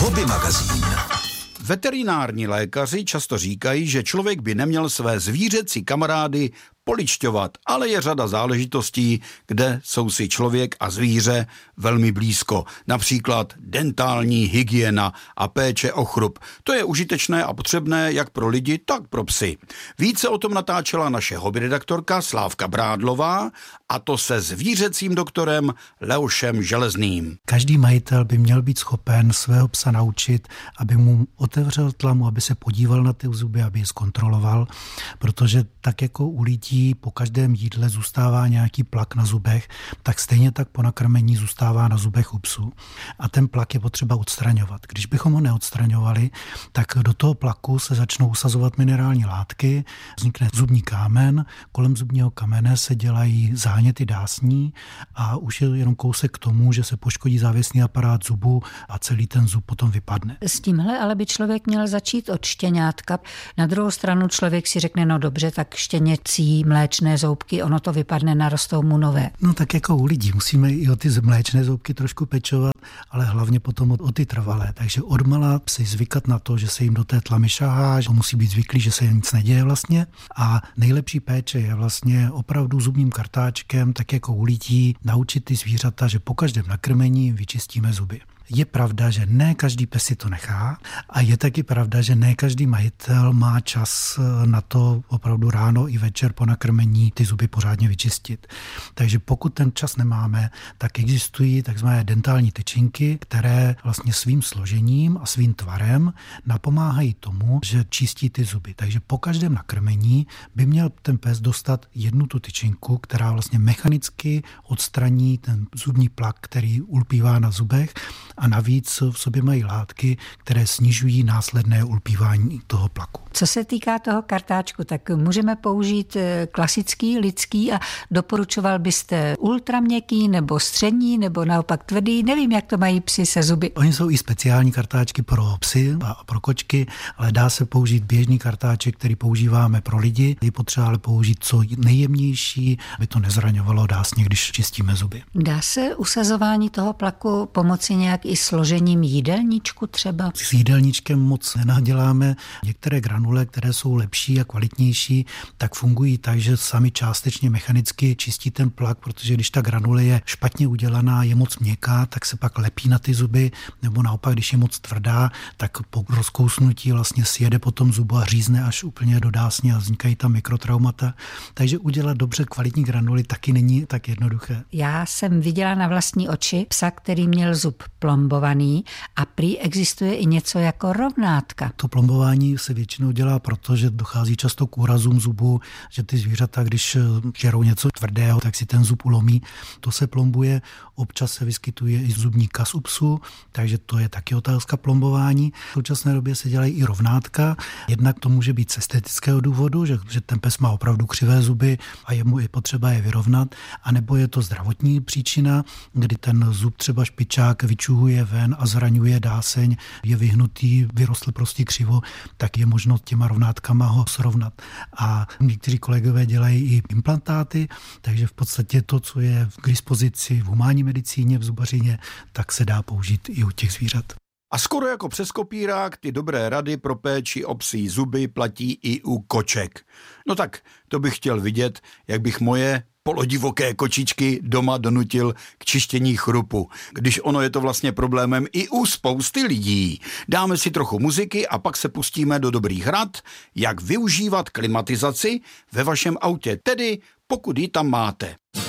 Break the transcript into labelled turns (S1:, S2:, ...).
S1: Hobby magazín.
S2: Veterinární lékaři často říkají, že člověk by neměl své zvířecí kamarády poličťovat, ale je řada záležitostí, kde jsou si člověk a zvíře velmi blízko. Například dentální hygiena a péče o chrup. To je užitečné a potřebné jak pro lidi, tak pro psy. Více o tom natáčela naše hobby redaktorka Slávka Brádlová, a to se zvířecím doktorem Leošem Železným.
S3: Každý majitel by měl být schopen svého psa naučit, aby mu otevřel tlamu, aby se podíval na ty zuby, aby je zkontroloval, protože tak jako u lidí po každém jídle zůstává nějaký plak na zubech, tak stejně tak po nakrmení zůstává na zubech u psů. A ten plak je potřeba odstraňovat. Když bychom ho neodstraňovali, tak do toho plaku se začnou usazovat minerální látky, vznikne zubní kámen, kolem zubního kamene se dělají záněty dásní a už je jenom kousek k tomu, že se poškodí závěsný aparát zubu a celý ten zub potom vypadne.
S4: S tímhle ale by člověk měl začít od štěňátka. Na druhou stranu člověk si řekne, no dobře, tak štěněcí mléčné zoubky, ono to vypadne, narostou mu nové.
S3: No tak jako u lidí, musíme i o ty mléčné zoubky trošku pečovat, ale hlavně potom o ty trvalé. Takže odmala si zvykat na to, že se jim do té tlamy šahá, že musí být zvyklý, že se jim nic neděje vlastně. A nejlepší péče je vlastně opravdu zubním kartáčkem, tak jako u lidí, naučit ty zvířata, že po každém nakrmení vyčistíme zuby. Je pravda, že ne každý pes si to nechá a je taky pravda, že ne každý majitel má čas na to opravdu ráno i večer po nakrmení ty zuby pořádně vyčistit. Takže pokud ten čas nemáme, tak existují takzvané dentální tyčinky, které vlastně svým složením a svým tvarem napomáhají tomu, že čistí ty zuby. Takže po každém nakrmení by měl ten pes dostat jednu tu tyčinku, která vlastně mechanicky odstraní ten zubní plak, který ulpívá na zubech. A navíc v sobě mají látky, které snižují následné ulpívání toho plaku.
S4: Co se týká toho kartáčku, tak můžeme použít klasický, lidský a doporučoval byste ultraměkký nebo střední nebo naopak tvrdý, nevím, jak to mají psi se zuby.
S3: Oni jsou i speciální kartáčky pro psy a pro kočky, ale dá se použít běžný kartáček, který používáme pro lidi. Je potřeba ale použít co nejjemnější, aby to nezraňovalo dásně, když čistíme zuby.
S4: Dá se usazování toho plaku pomoci nějak i složením jídelníčku třeba?
S3: S jídelníčkem moc nenaděláme. Některé granule, které jsou lepší a kvalitnější, tak fungují tak, že sami částečně mechanicky čistí ten plak, protože když ta granule je špatně udělaná, je moc měkká, tak se pak lepí na ty zuby, nebo naopak, když je moc tvrdá, tak po rozkousnutí vlastně sjede po tom zubu a řízne až úplně do dásně a vznikají tam mikrotraumata. Takže udělat dobře kvalitní granuly taky není tak jednoduché.
S4: Já jsem viděla na vlastní oči psa, který měl zub plombovaný a prý existuje i něco jako rovnátka.
S3: To plombování se většinou dělá proto, že dochází často k úrazům zubu, že ty zvířata, když žerou něco tvrdého, tak si ten zub ulomí. To se plombuje, občas se vyskytuje i zubní kas u psu, takže to je taky otázka plombování. V současné době se dělají i rovnátka. Jednak to může být z estetického důvodu, že ten pes má opravdu křivé zuby a je mu je potřeba je vyrovnat, anebo je to zdravotní příčina, kdy ten zub třeba špičák vyčuhuje ven a zraňuje dáseň, je vyhnutý, vyrostl prostě křivo, tak je možno těma rovnátkama ho srovnat. A někteří kolegové dělají i implantáty, takže v podstatě to, co je k dispozici v humánní medicíně, v zubařině, tak se dá použít i u těch zvířat.
S2: A skoro jako přes kopírák ty dobré rady pro péči o psí zuby platí i u koček. No tak, to bych chtěl vidět, jak bych moje polodivoké kočičky doma donutil k čištění chrupu, když ono je to vlastně problémem i u spousty lidí. Dáme si trochu muziky a pak se pustíme do dobrých rad, jak využívat klimatizaci ve vašem autě, tedy pokud ji tam máte.